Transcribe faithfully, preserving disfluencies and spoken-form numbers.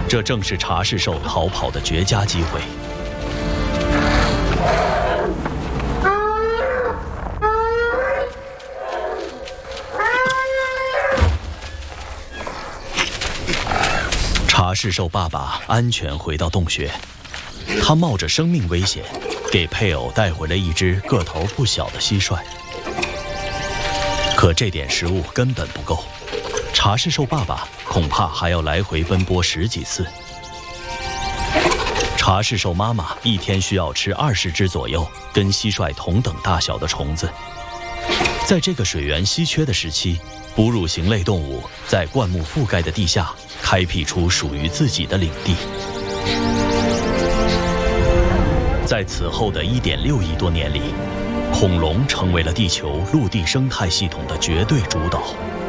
这正是茶氏兽逃跑的绝佳机会。茶氏兽爸爸安全回到洞穴，他冒着生命危险，给配偶带回了一只个头不小的蟋蟀。可这点食物根本不够，茶氏兽爸爸恐怕还要来回奔波十几次。茶氏兽妈妈一天需要吃二十只左右跟蟋蟀同等大小的虫子。在这个水源稀缺的时期，哺乳型类动物在灌木覆盖的地下开辟出属于自己的领地。在此后的一点六亿多年里，恐龙成为了地球陆地生态系统的绝对主导。